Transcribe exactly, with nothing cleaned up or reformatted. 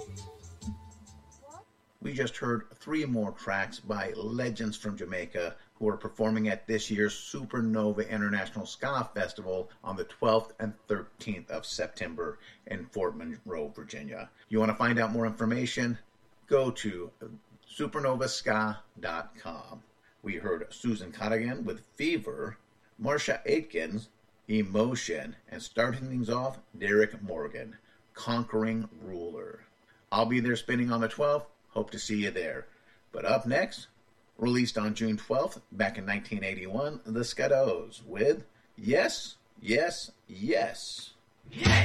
We just heard three more tracks by legends from Jamaica who are performing at this year's Supernova International Ska Festival on the twelfth and thirteenth of September in Fort Monroe, Virginia. You want to find out more information? Go to supernova ska dot com. We heard Susan Cottigan with Fever, Marsha Aitkins, Emotion, and starting things off, Derek Morgan, Conquering Ruler. I'll be there spinning on the twelfth. Hope to see you there. But up next, released on June twelfth, back in nineteen eighty-one, the Skadoes with Yes, Yes, Yes. Yes!